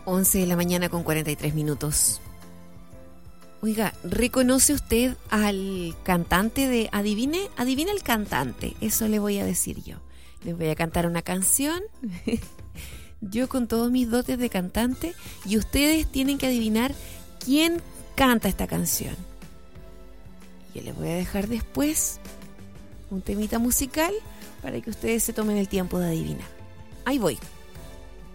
11 de la mañana con 43 minutos. Oiga, ¿reconoce usted al cantante de... Adivine el cantante, eso le voy a decir yo. Les voy a cantar una canción, yo con todos mis dotes de cantante, y ustedes tienen que adivinar quién canta esta canción. Yo les voy a dejar después un temita musical para que ustedes se tomen el tiempo de adivinar. Ahí voy.